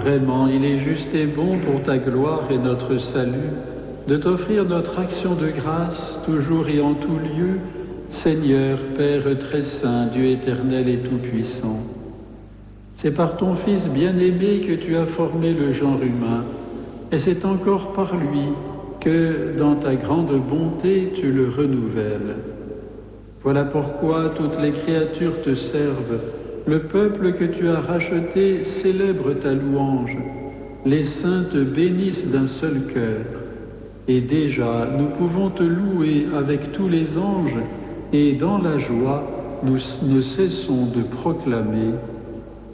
Vraiment, il est juste et bon pour ta gloire et notre salut de t'offrir notre action de grâce, toujours et en tout lieu, Seigneur, Père très saint, Dieu éternel et tout-puissant. C'est par ton Fils bien-aimé que tu as formé le genre humain, et c'est encore par lui que, dans ta grande bonté, tu le renouvelles. Voilà pourquoi toutes les créatures te servent. Le peuple que tu as racheté célèbre ta louange. Les saints te bénissent d'un seul cœur. Et déjà, nous pouvons te louer avec tous les anges, et dans la joie, nous ne cessons de proclamer